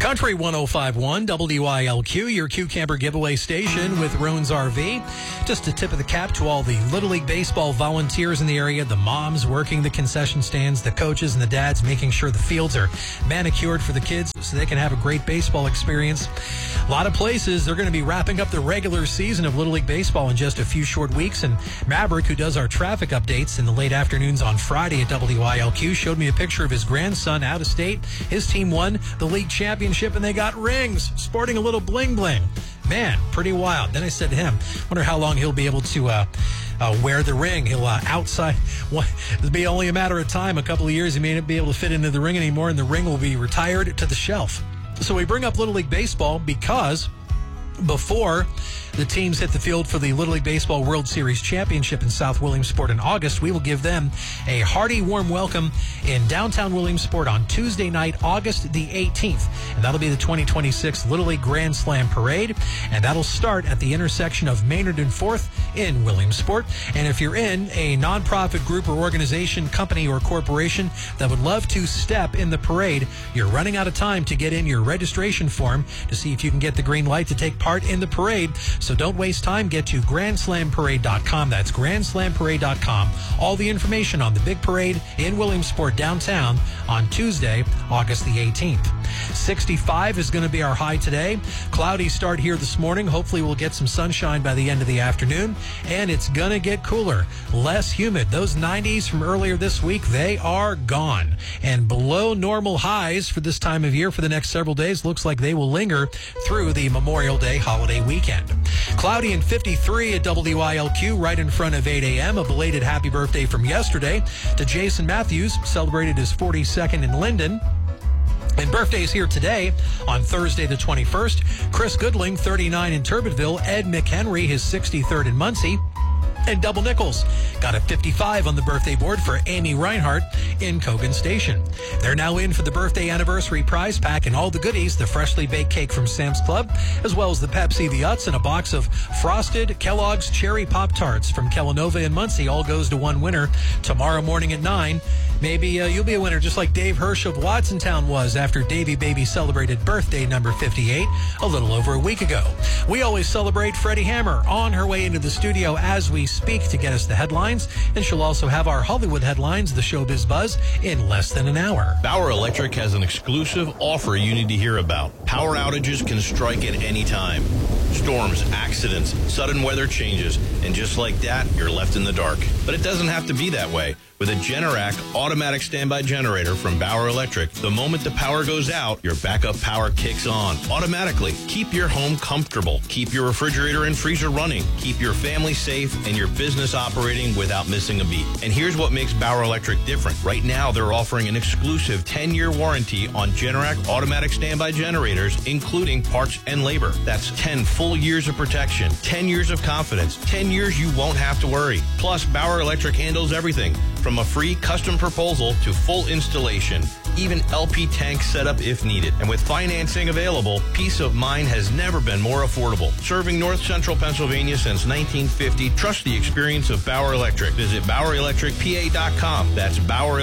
Country 105.1 WILQ, your Q Camper giveaway station with Roan's RV. Just a tip of the cap to all the Little League Baseball volunteers in the area, the moms working the concession stands, the coaches and the dads making sure the fields are manicured for the kids so they can have a great baseball experience. A lot of places, they're going to be wrapping up the regular season of Little League Baseball in just a few short weeks. And Maverick, who does our traffic updates in the late afternoons on Friday at WILQ, showed me a picture of his grandson out of state. His team won the league championship and they got rings, sporting a little bling bling. Man, pretty wild. Then I said to him, wonder how long he'll be able to wear the ring. He'll it'll be only a matter of time. A couple of years, he may not be able to fit into the ring anymore, and the ring will be retired to the shelf. So we bring up Little League Baseball because before the teams hit the field for the Little League Baseball World Series Championship in South Williamsport in August, we will give them a hearty, warm welcome in downtown Williamsport on Tuesday night, August the 18th. And that'll be the 2026 Little League Grand Slam Parade. And that'll start at the intersection of Maynard and 4th in Williamsport. And if you're in a nonprofit group or organization, company, or corporation that would love to step in the parade, you're running out of time to get in your registration form to see if you can get the green light to take part in the parade. So don't waste time. Get to GrandSlamParade.com. That's GrandSlamParade.com. All the information on the big parade in Williamsport downtown on Tuesday, August the 18th. 65 is going to be our high today. Cloudy start here this morning. Hopefully we'll get some sunshine by the end of the afternoon. And it's going to get cooler, less humid. Those 90s from earlier this week, they are gone. And below normal highs for this time of year for the next several days looks like they will linger through the Memorial Day holiday weekend. Cloudy and 53 at WILQ, right in front of 8 a.m. A belated happy birthday from yesterday to Jason Matthews, celebrated his 42nd in Linden. And birthdays here today on Thursday the 21st. Chris Goodling, 39 in Turbitville. Ed McHenry, his 63rd in Muncie. And Double Nickels got a 55 on the birthday board for Amy Reinhardt in Cogan Station. They're now in for the birthday anniversary prize pack and all the goodies, the freshly baked cake from Sam's Club, as well as the Pepsi, the Utz, and a box of frosted Kellogg's Cherry Pop-Tarts from Kellanova and Muncie. All goes to one winner tomorrow morning at 9. Maybe you'll be a winner just like Dave Hirsch of Watsontown was after Davy Baby celebrated birthday number 58 a little over a week ago. We always celebrate Freddie Hammer on her way into the studio as we speak to get us the headlines, and she'll also have our Hollywood headlines, the Showbiz Buzz, in less than an hour. Bauer Electric has an exclusive offer you need to hear about. Power outages can strike at any time. Storms, accidents, sudden weather changes, and just like that, you're left in the dark. But it doesn't have to be that way. With a Generac automatic standby generator from Bauer Electric, the moment the power goes out, your backup power kicks on automatically. Keep your home comfortable. Keep your refrigerator and freezer running. Keep your family safe and your business operating without missing a beat. And here's what makes Bauer Electric different. Right now, they're offering an exclusive 10-year warranty on Generac automatic standby generators, including parts and labor. That's 10 full years of protection, 10 years of confidence, 10 years you won't have to worry. Plus, Bauer Electric handles everything from a free custom proposal to full installation, even LP tank setup if needed. And with financing available, peace of mind has never been more affordable. Serving North Central Pennsylvania since 1950, trust the experience of Bauer Electric. Visit BauerElectricPA.com. That's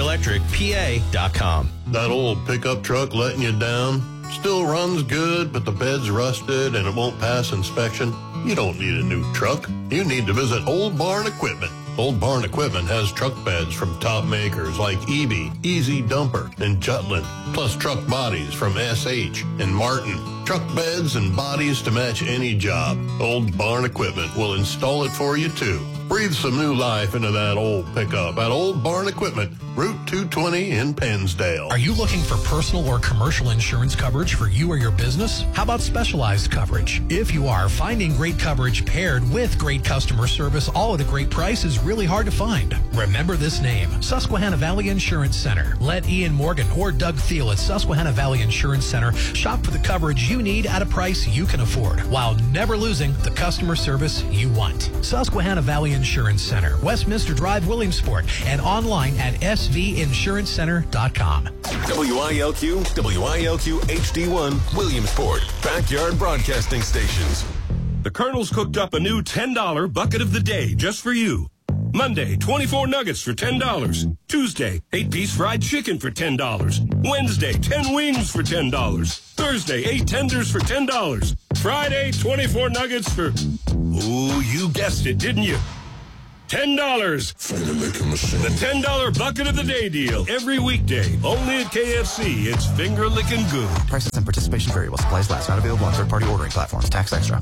BauerElectricPA.com. That old pickup truck letting you down? Still runs good, but the bed's rusted and it won't pass inspection? You don't need a new truck. You need to visit Old Barn Equipment. Old Barn Equipment has truck beds from top makers like EB, Easy Dumper, and Jutland, plus truck bodies from SH and Martin. Truck beds and bodies to match any job. Old Barn Equipment will install it for you, too. Breathe some new life into that old pickup at Old Barn Equipment, Route 220 in Pennsdale. Are you looking for personal or commercial insurance coverage for you or your business? How about specialized coverage? If you are, finding great coverage paired with great customer service, all at a great price, is really hard to find. Remember this name, Susquehanna Valley Insurance Center. Let Ian Morgan or Doug Thiel at Susquehanna Valley Insurance Center shop for the coverage you need at a price you can afford, while never losing the customer service you want. Susquehanna Valley Insurance Center, Westminster Drive, Williamsport, and online at svinsurancecenter.com. WILQ, WILQ HD1, Williamsport, backyard broadcasting stations. The Colonel's cooked up a new $10 bucket of the day just for you. Monday, 24 nuggets for $10. Tuesday, 8-piece fried chicken for $10. Wednesday, 10 wings for $10. Thursday, 8 tenders for $10. Friday, 24 nuggets for... Oh, you guessed it, didn't you? $10. Finger licking machine. The $10 bucket of the day deal. Every weekday. Only at KFC. It's finger licking good. Prices and participation vary while supplies last. Not available on third-party ordering platforms. Tax extra.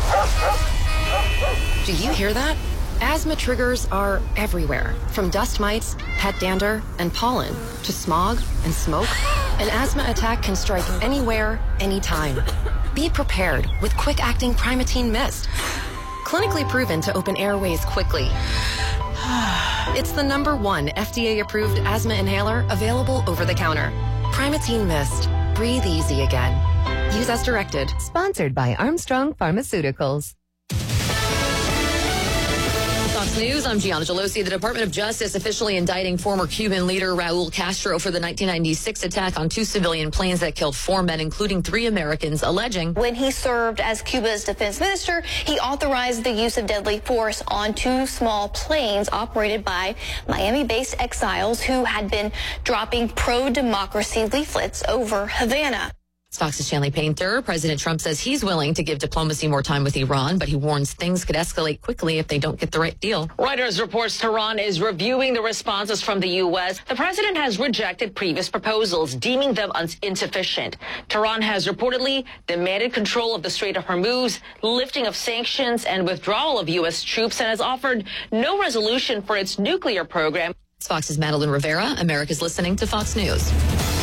Do you hear that? Asthma triggers are everywhere. From dust mites, pet dander, and pollen, to smog and smoke. An asthma attack can strike anywhere, anytime. Be prepared with quick-acting Primatene Mist. Clinically proven to open airways quickly. It's the #1 FDA-approved asthma inhaler available over the counter. Primatene Mist. Breathe easy again. Use as directed. Sponsored by Armstrong Pharmaceuticals. Fox News, I'm Gianna Gelosi. The Department of Justice officially indicting former Cuban leader Raul Castro for the 1996 attack on 2 civilian planes that killed 4 men, including 3 Americans, alleging when he served as Cuba's defense minister, he authorized the use of deadly force on 2 small planes operated by Miami-based exiles who had been dropping pro-democracy leaflets over Havana. Fox's Stanley Painter. President Trump says he's willing to give diplomacy more time with Iran, but he warns things could escalate quickly if they don't get the right deal. Reuters reports Tehran is reviewing the responses from the U.S. The president has rejected previous proposals, deeming them insufficient. Tehran has reportedly demanded control of the Strait of Hormuz, lifting of sanctions, and withdrawal of U.S. troops, and has offered no resolution for its nuclear program. Fox's Madeline Rivera. America's listening to Fox News.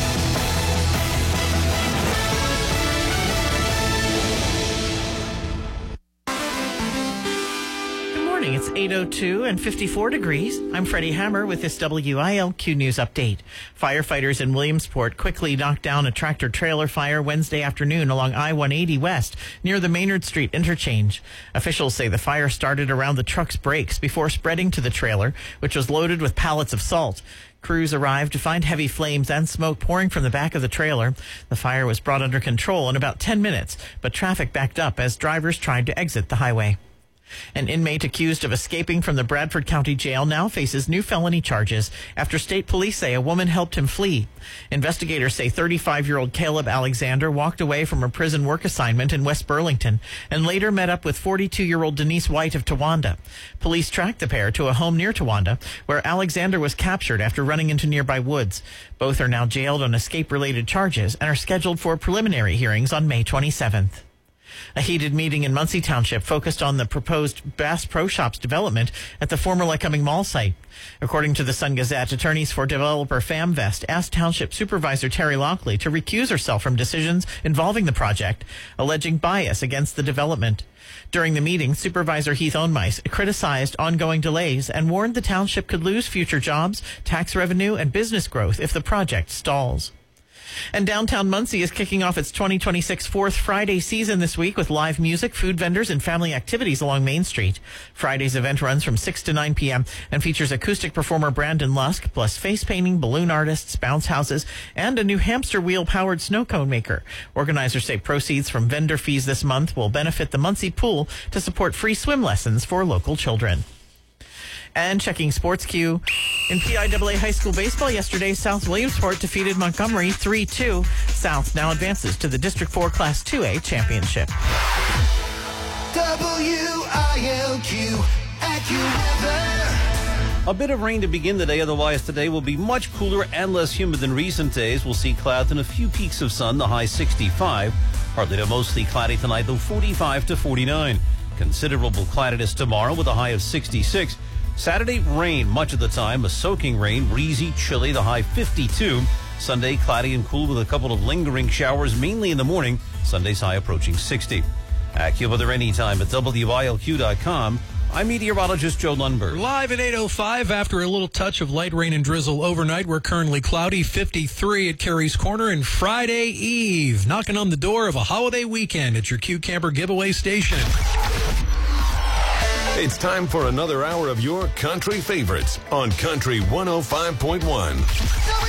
It's 8:02 and 54 degrees. I'm Freddie Hammer with this WILQ News update. Firefighters in Williamsport quickly knocked down a tractor-trailer fire Wednesday afternoon along I-180 West near the Maynard Street interchange. Officials say the fire started around the truck's brakes before spreading to the trailer, which was loaded with pallets of salt. Crews arrived to find heavy flames and smoke pouring from the back of the trailer. The fire was brought under control in about 10 minutes, but traffic backed up as drivers tried to exit the highway. An inmate accused of escaping from the Bradford County Jail now faces new felony charges after state police say a woman helped him flee. Investigators say 35-year-old Caleb Alexander walked away from a prison work assignment in West Burlington and later met up with 42-year-old Denise White of Towanda. Police tracked the pair to a home near Towanda, where Alexander was captured after running into nearby woods. Both are now jailed on escape-related charges and are scheduled for preliminary hearings on May 27th. A heated meeting in Muncie Township focused on the proposed Bass Pro Shops development at the former Lycoming Mall site. According to the Sun Gazette, attorneys for developer FamVest asked Township Supervisor Terry Lockley to recuse herself from decisions involving the project, alleging bias against the development. During the meeting, Supervisor Heath Ohnmeis criticized ongoing delays and warned the township could lose future jobs, tax revenue, and business growth if the project stalls. And downtown Muncie is kicking off its 2026 Fourth Friday season this week with live music, food vendors, and family activities along Main Street. Friday's event runs from 6 to 9 p.m. and features acoustic performer Brandon Lusk, plus face painting, balloon artists, bounce houses, and a new hamster wheel-powered snow cone maker. Organizers say proceeds from vendor fees this month will benefit the Muncie Pool to support free swim lessons for local children. And checking Sports Q. In PIAA high school baseball yesterday, South Williamsport defeated Montgomery 3-2. South now advances to the District 4 Class 2A championship. WILQ AccuWeather. A bit of rain to begin the day, otherwise today will be much cooler and less humid than recent days. We'll see clouds and a few peaks of sun, the high 65. Partly to mostly cloudy tonight, though 45 to 49. Considerable cloudiness tomorrow with a high of 66. Saturday, rain much of the time, a soaking rain, breezy, chilly, the high 52. Sunday, cloudy and cool with a couple of lingering showers, mainly in the morning. Sunday's high approaching 60. AccuWeather anytime at WILQ.com. I'm meteorologist Joe Lundberg. Live at 8:05 after a little touch of light rain and drizzle overnight. We're currently cloudy, 53 at Carey's Corner, and Friday Eve, knocking on the door of a holiday weekend at your Q Camper giveaway station. It's time for another hour of your country favorites on Country 105.1.